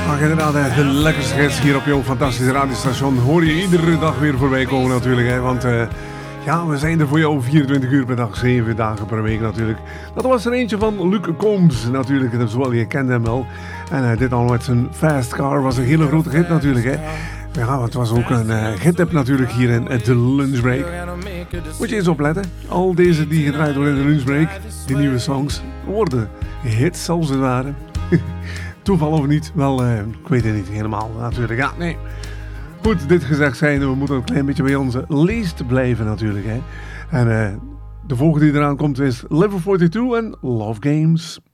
Ach, inderdaad, de lekkerste hits hier op jouw fantastische radiostation hoor je iedere dag weer voorbij komen natuurlijk. Hè? Want ja, we zijn er voor jou 24 uur per dag, 7 dagen per week natuurlijk. Dat was er eentje van Luke Combs natuurlijk, zoals je kent hem wel. En dit al met zijn Fast Car was een hele grote hit natuurlijk. Hè? Ja, het was ook een hittip natuurlijk hier in de lunchbreak. Moet je eens opletten, al deze die gedraaid worden in de lunchbreak, die nieuwe songs, worden hits zelfs het ware. Toeval of niet? Wel, ik weet het niet helemaal natuurlijk. Ja, nee. Goed, dit gezegd zijnde, we moeten een klein beetje bij onze leest blijven natuurlijk. Hè. En de volgende die eraan komt is Level 42 en Love Games.